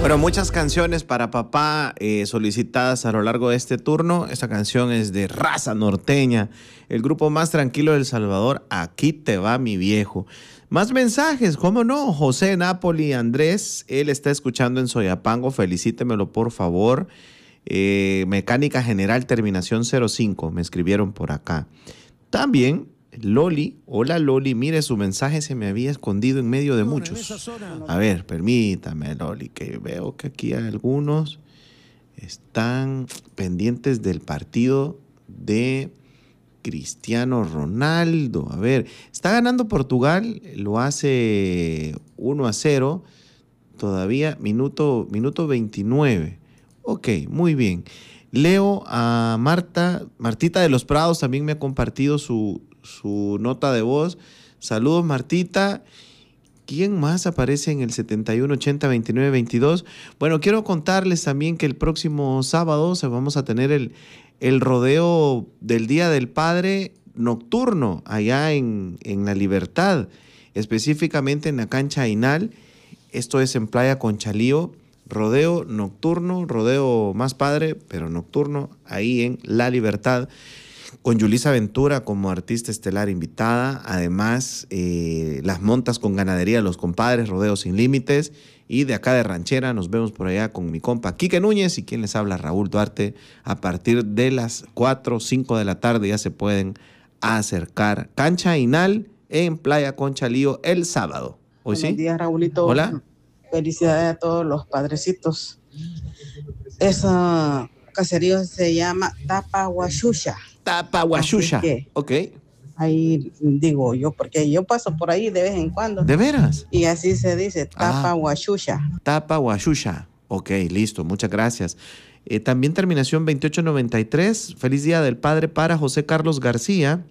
Bueno, muchas canciones para papá solicitadas a lo largo de este turno. Esta canción es de Raza Norteña, el grupo más tranquilo de El Salvador. Aquí te va mi viejo. Más mensajes, ¿cómo no? José Napoli Andrés, él está escuchando en Soyapango, felicítemelo por favor. Mecánica General, terminación 05, me escribieron por acá. También Loli, hola Loli, mire su mensaje se me había escondido en medio de muchos. A ver, permítame Loli, que veo que aquí algunos están pendientes del partido de Cristiano Ronaldo. A ver, está ganando Portugal, lo hace 1-0, todavía minuto 29. Ok, muy bien. Leo a Martita de los Prados también me ha compartido su nota de voz. Saludos, Martita. ¿Quién más aparece en el 71802922? Bueno, quiero contarles también que el próximo sábado vamos a tener el rodeo del Día del Padre nocturno allá en La Libertad, específicamente en la cancha Ainal. Esto es en Playa Conchalío. Rodeo nocturno, rodeo más padre, pero nocturno, ahí en La Libertad, con Yulisa Ventura como artista estelar invitada. Además, las montas con ganadería Los Compadres, Rodeo Sin Límites. Y de acá de Ranchera nos vemos por allá con mi compa Quique Núñez y quien les habla, Raúl Duarte. A partir de las 4 o 5 de la tarde ya se pueden acercar. Cancha Inal en Playa Conchalío el sábado. ¿Hoy sí? Buenos días, Raulito. Hola. Felicidades a todos los padrecitos. Esa caserío se llama Tapahuachusha. Tapahuachusha. Ok. Ahí digo yo, porque yo paso por ahí de vez en cuando. ¿De veras? Y así se dice, Tapahuachusha. Tapahuachusha. Ok, listo, muchas gracias. También terminación 2893. Feliz Día del Padre para José Carlos García.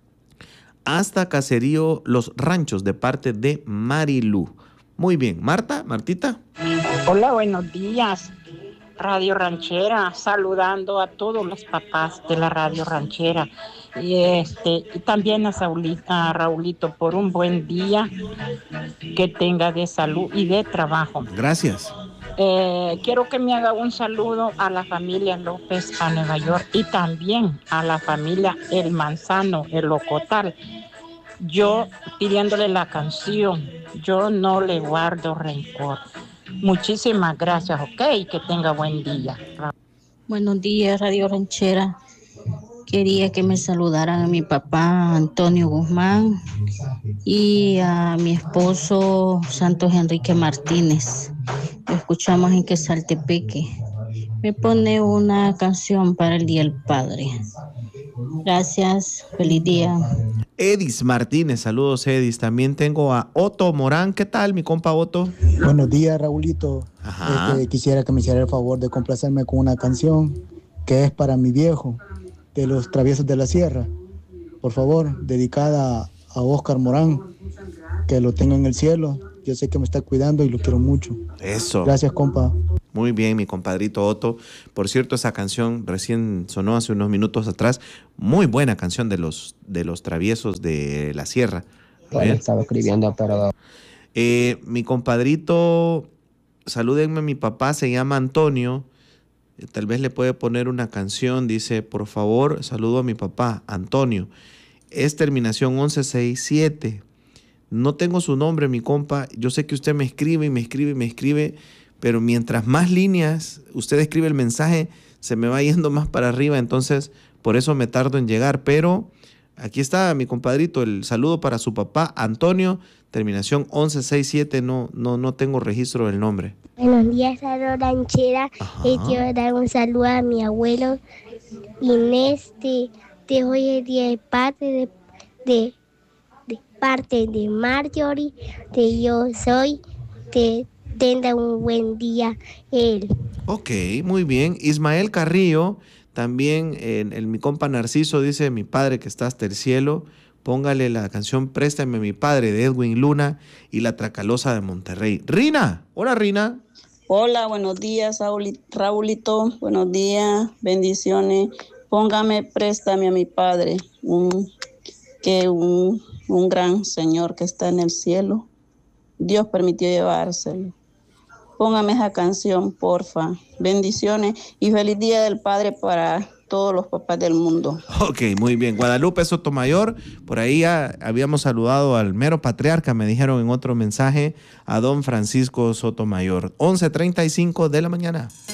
Hasta Caserío Los Ranchos, de parte de Marilú. Muy bien. Martita. Hola, buenos días. Radio Ranchera, saludando a todos los papás de la Radio Ranchera y también a Raulito por un buen día que tenga de salud y de trabajo. Gracias. Quiero que me haga un saludo a la familia López a Nueva York y también a la familia El Manzano, el Locotal. Yo pidiéndole la canción, yo no le guardo rencor. Muchísimas gracias, ok, que tenga buen día. Buenos días, Radio Ranchera. Quería que me saludaran a mi papá Antonio Guzmán y a mi esposo Santos Enrique Martínez. Lo escuchamos en Quesaltepeque. Me pone una canción para el Día del Padre. Gracias, feliz día. Edis Martínez, saludos Edis. También tengo a Otto Morán. ¿Qué tal, mi compa Otto? Buenos días, Raulito. Quisiera que me hiciera el favor de complacerme con una canción que es para mi viejo, de Los Traviesos de la Sierra. Por favor, dedicada a Oscar Morán, que lo tengo en el cielo. Yo sé que me está cuidando y lo quiero mucho. Eso. Gracias, compa. Muy bien, mi compadrito Otto. Por cierto, esa canción recién sonó hace unos minutos atrás. Muy buena canción de los Traviesos de la Sierra. Bueno, estaba escribiendo, pero... mi compadrito, salúdenme a mi papá, se llama Antonio. Tal vez le puede poner una canción. Dice, por favor, saludo a mi papá, Antonio. Es terminación 1167. No tengo su nombre, mi compa. Yo sé que usted me escribe, pero mientras más líneas usted escribe el mensaje, se me va yendo más para arriba, entonces por eso me tardo en llegar. Pero aquí está mi compadrito, el saludo para su papá, Antonio, terminación 1167, no tengo registro del nombre. Buenos días, Radio Ranchera. Quiero dar un saludo a mi abuelo Inés, de hoy el Día del Padre, de parte de Marjorie, de yo soy, que tenga un buen día él. Ok, muy bien. Ismael Carrillo, también mi compa Narciso dice, mi padre que está hasta el cielo, póngale la canción Préstame a mi padre de Edwin Luna y La Tracalosa de Monterrey. Rina, hola Rina. Hola, buenos días, Raulito, buenos días, bendiciones. Póngame Préstame a mi padre, un gran señor que está en el cielo. Dios permitió llevárselo. Póngame esa canción, porfa. Bendiciones y feliz Día del Padre para todos los papás del mundo. Ok, muy bien. Guadalupe Sotomayor, por ahí ya habíamos saludado al mero patriarca, me dijeron en otro mensaje, a don Francisco Sotomayor. 11:35 de la mañana.